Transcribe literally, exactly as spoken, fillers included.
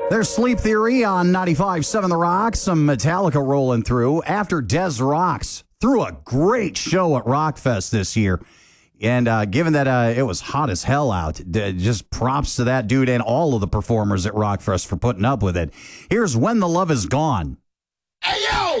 There's Sleep Theory on ninety-five point seven The Rock. Some Metallica rolling through. After Des Rocks threw a great show at Rockfest this year. And uh, given that uh, it was hot as hell out, d- just props to that dude and all of the performers at Rockfest for putting up with it. Here's When the Love Is Gone. Hey, yo!